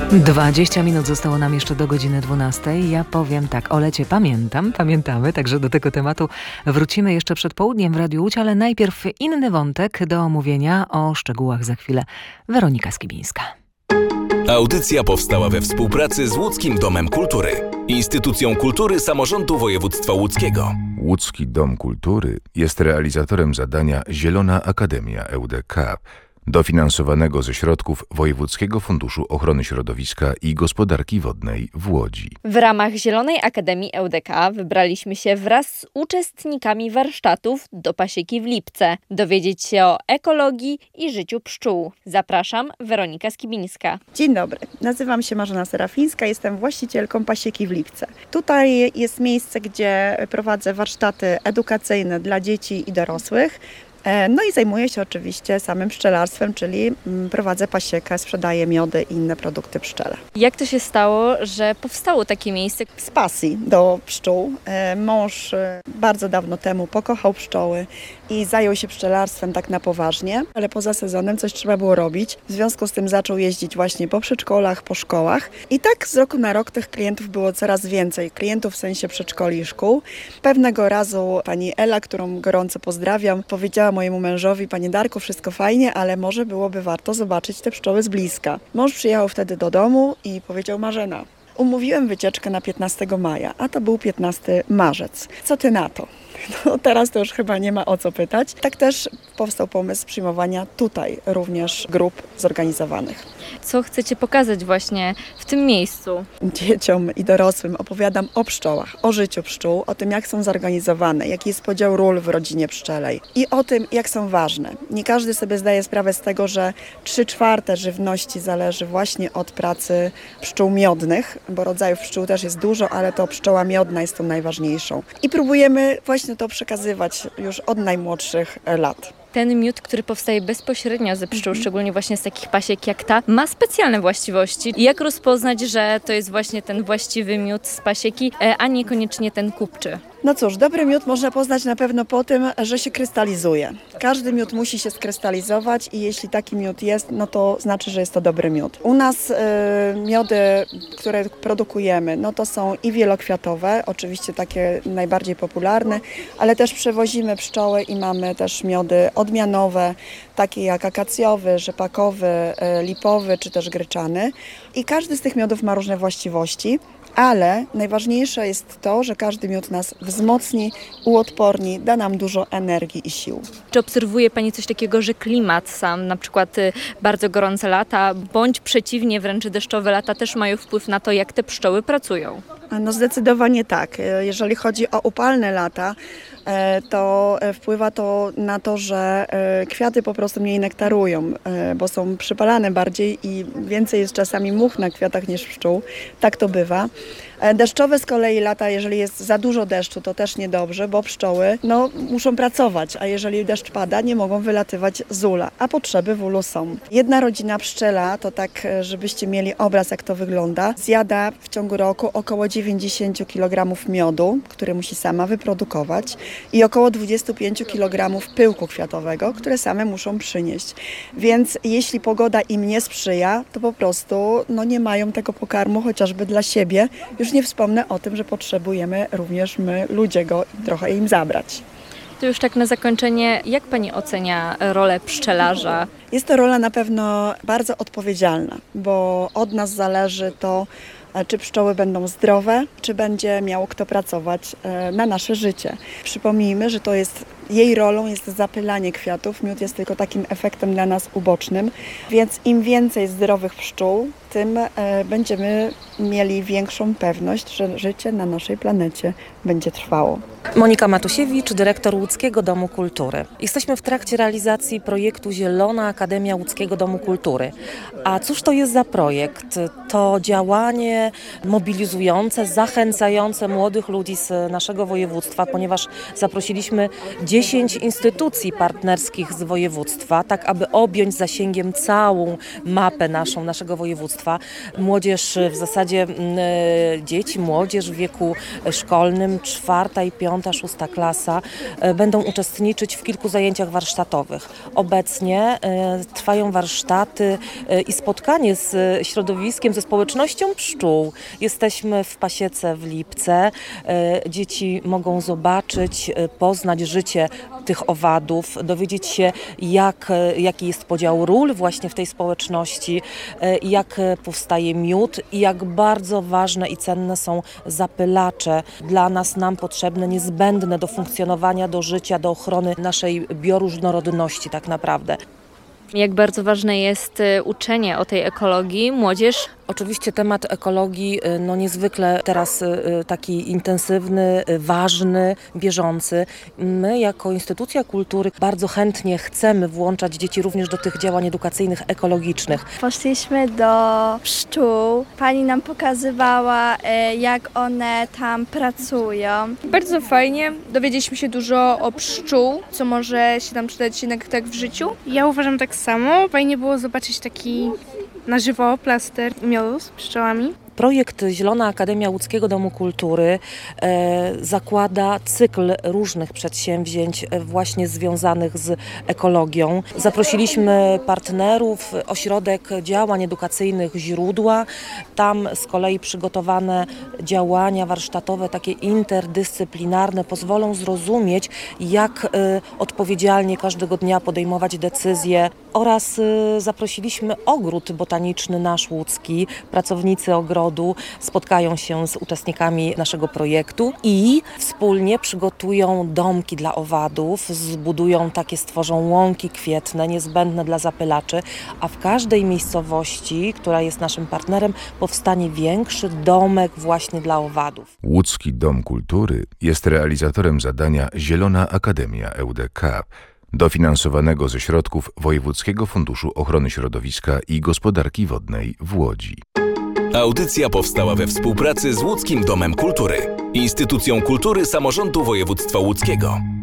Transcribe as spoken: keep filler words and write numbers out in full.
dwadzieścia minut zostało nam jeszcze do godziny dwunastej. Ja powiem tak, o lecie pamiętam, pamiętamy, także do tego tematu wrócimy jeszcze przed południem w Radiu Łódź, ale najpierw inny wątek do omówienia, o szczegółach za chwilę. Weronika Skibińska. Audycja powstała we współpracy z Łódzkim Domem Kultury, instytucją kultury samorządu województwa łódzkiego. Łódzki Dom Kultury jest realizatorem zadania Zielona Akademia E U D K, dofinansowanego ze środków Wojewódzkiego Funduszu Ochrony Środowiska i Gospodarki Wodnej w Łodzi. W ramach Zielonej Akademii E U D K wybraliśmy się wraz z uczestnikami warsztatów do Pasieki w Lipce, dowiedzieć się o ekologii i życiu pszczół. Zapraszam, Weronika Skibińska. Dzień dobry, nazywam się Marzena Serafińska, jestem właścicielką Pasieki w Lipce. Tutaj jest miejsce, gdzie prowadzę warsztaty edukacyjne dla dzieci i dorosłych. No i zajmuję się oczywiście samym pszczelarstwem, czyli prowadzę pasiekę, sprzedaję miody i inne produkty pszczele. Jak to się stało, że powstało takie miejsce? Z pasji do pszczół. Mąż bardzo dawno temu pokochał pszczoły i zajął się pszczelarstwem tak na poważnie, ale poza sezonem coś trzeba było robić. W związku z tym zaczął jeździć właśnie po przedszkolach, po szkołach i tak z roku na rok tych klientów było coraz więcej. Klientów w sensie przedszkoli i szkół. Pewnego razu pani Ela, którą gorąco pozdrawiam, powiedziała mojemu mężowi: panie Darku, wszystko fajnie, ale może byłoby warto zobaczyć te pszczoły z bliska. Mąż przyjechał wtedy do domu i powiedział: Marzena, umówiłem wycieczkę na piętnastego maja, a to był piętnasty marzec. Co ty na to? No teraz to już chyba nie ma o co pytać. Tak też powstał pomysł przyjmowania tutaj również grup zorganizowanych. Co chcecie pokazać właśnie w tym miejscu? Dzieciom i dorosłym opowiadam o pszczołach, o życiu pszczół, o tym, jak są zorganizowane, jaki jest podział ról w rodzinie pszczelej i o tym, jak są ważne. Nie każdy sobie zdaje sprawę z tego, że trzy czwarte żywności zależy właśnie od pracy pszczół miodnych, bo rodzajów pszczół też jest dużo, ale to pszczoła miodna jest tą najważniejszą. I próbujemy właśnie to przekazywać już od najmłodszych lat. Ten miód, który powstaje bezpośrednio ze pszczół, szczególnie właśnie z takich pasiek jak ta, ma specjalne właściwości. Jak rozpoznać, że to jest właśnie ten właściwy miód z pasieki, a niekoniecznie ten kupczy? No cóż, dobry miód można poznać na pewno po tym, że się krystalizuje. Każdy miód musi się skrystalizować i jeśli taki miód jest, no to znaczy, że jest to dobry miód. U nas y, miody, które produkujemy, no to są i wielokwiatowe, oczywiście takie najbardziej popularne, ale też przewozimy pszczoły i mamy też miody odmianowe, takie jak akacjowy, rzepakowy, y, lipowy czy też gryczany. I każdy z tych miodów ma różne właściwości. Ale najważniejsze jest to, że każdy miód nas wzmocni, uodporni, da nam dużo energii i sił. Czy obserwuje Pani coś takiego, że klimat sam, na przykład bardzo gorące lata, bądź przeciwnie, wręcz deszczowe lata też mają wpływ na to, jak te pszczoły pracują? No zdecydowanie tak. Jeżeli chodzi o upalne lata, to wpływa to na to, że kwiaty po prostu mniej nektarują, bo są przypalane bardziej i więcej jest czasami much na kwiatach niż pszczół. Tak to bywa. Deszczowe z kolei lata, jeżeli jest za dużo deszczu, to też niedobrze, bo pszczoły no, muszą pracować, a jeżeli deszcz pada, nie mogą wylatywać z ula, a potrzeby w ulu są. Jedna rodzina pszczela, to tak, żebyście mieli obraz, jak to wygląda, zjada w ciągu roku około dziewięćdziesiąt kilogramów miodu, który musi sama wyprodukować, i około dwadzieścia pięć kilogramów pyłku kwiatowego, które same muszą przynieść. Więc jeśli pogoda im nie sprzyja, to po prostu no, nie mają tego pokarmu chociażby dla siebie. Już nie wspomnę o tym, że potrzebujemy również my, ludzie, go trochę im zabrać. To już tak na zakończenie, jak Pani ocenia rolę pszczelarza? Jest to rola na pewno bardzo odpowiedzialna, bo od nas zależy to, czy pszczoły będą zdrowe, czy będzie miał kto pracować na nasze życie. Przypomnijmy, że to jest jej rolą jest zapylanie kwiatów, miód jest tylko takim efektem dla nas ubocznym, więc im więcej zdrowych pszczół, tym e, będziemy mieli większą pewność, że życie na naszej planecie będzie trwało. Monika Matusiewicz, dyrektor Łódzkiego Domu Kultury. Jesteśmy w trakcie realizacji projektu Zielona Akademia Łódzkiego Domu Kultury. A cóż to jest za projekt? To działanie mobilizujące, zachęcające młodych ludzi z naszego województwa, ponieważ zaprosiliśmy dziesięć instytucji partnerskich z województwa, tak aby objąć zasięgiem całą mapę naszą, naszego województwa. województwa. Młodzież, w zasadzie dzieci, młodzież w wieku szkolnym, czwarta i piąta, szósta klasa, będą uczestniczyć w kilku zajęciach warsztatowych. Obecnie trwają warsztaty i spotkanie z środowiskiem, ze społecznością pszczół. Jesteśmy w Pasiece w Lipce. Dzieci mogą zobaczyć, poznać życie tych owadów, dowiedzieć się, jak, jaki jest podział ról właśnie w tej społeczności, jak powstaje miód i jak bardzo ważne i cenne są zapylacze dla nas, nam potrzebne, niezbędne do funkcjonowania, do życia, do ochrony naszej bioróżnorodności tak naprawdę. Jak bardzo ważne jest uczenie o tej ekologii, młodzież? Oczywiście temat ekologii no niezwykle teraz taki intensywny, ważny, bieżący. My jako instytucja kultury bardzo chętnie chcemy włączać dzieci również do tych działań edukacyjnych, ekologicznych. Poszliśmy do pszczół. Pani nam pokazywała, jak one tam pracują. Bardzo fajnie. Dowiedzieliśmy się dużo o pszczół, co może się nam przydać jednak tak w życiu. Ja uważam tak samo. Fajnie było zobaczyć taki na żywo plaster miodu z pszczołami. Projekt Zielona Akademia Łódzkiego Domu Kultury e, zakłada cykl różnych przedsięwzięć e, właśnie związanych z ekologią. Zaprosiliśmy partnerów, ośrodek działań edukacyjnych Źródła. Tam z kolei przygotowane działania warsztatowe, takie interdyscyplinarne, pozwolą zrozumieć, jak e, odpowiedzialnie każdego dnia podejmować decyzje. Oraz e, zaprosiliśmy ogród botaniczny nasz łódzki, pracownicy ogrodu spotkają się z uczestnikami naszego projektu i wspólnie przygotują domki dla owadów, zbudują takie, stworzą łąki kwietne niezbędne dla zapylaczy, a w każdej miejscowości, która jest naszym partnerem, powstanie większy domek właśnie dla owadów. Łódzki Dom Kultury jest realizatorem zadania Zielona Akademia E U D K, dofinansowanego ze środków Wojewódzkiego Funduszu Ochrony Środowiska i Gospodarki Wodnej w Łodzi. Audycja powstała we współpracy z Łódzkim Domem Kultury, instytucją kultury samorządu województwa łódzkiego.